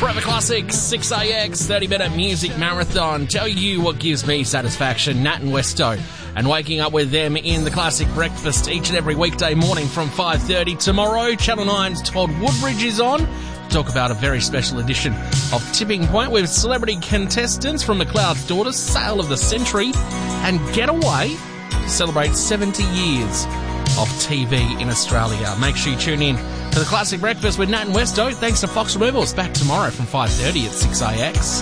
Forever Classics, 6AX, 30-minute music marathon. Tell you what gives me satisfaction, Nat and Westo. And waking up with them in the Classic Breakfast each and every weekday morning from 5:30. Tomorrow, Channel 9's Todd Woodbridge is on to talk about a very special edition of Tipping Point with celebrity contestants from McLeod's Daughters, Sale of the Century, and Getaway to celebrate 70 years of TV in Australia. Make sure you tune in to the Classic Breakfast with Nat and Westo. Thanks to Fox Removals. Back tomorrow from 5:30 at 6AX.